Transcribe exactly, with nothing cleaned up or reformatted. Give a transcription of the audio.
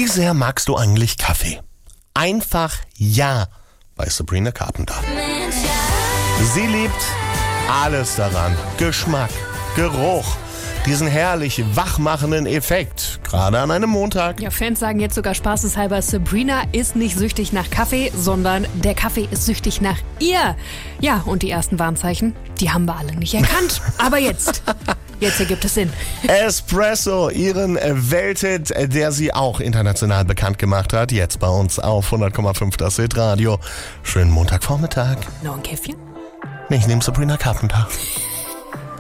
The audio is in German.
Wie sehr magst du eigentlich Kaffee? Einfach ja bei Sabrina Carpenter. Sie liebt alles daran. Geschmack, Geruch, diesen herrlich wachmachenden Effekt. Gerade an einem Montag. Ja, Fans sagen jetzt sogar spaßeshalber, Sabrina ist nicht süchtig nach Kaffee, sondern der Kaffee ist süchtig nach ihr. Ja, und die ersten Warnzeichen, die haben wir alle nicht erkannt. Aber jetzt, jetzt ergibt es Sinn. Espresso, ihren Welthit, der sie auch international bekannt gemacht hat. Jetzt bei uns auf hundert Komma fünf das Hit Radio. Schönen Montagvormittag. Noch ein Käffchen? Nee, ich nehme Sabrina Carpenter.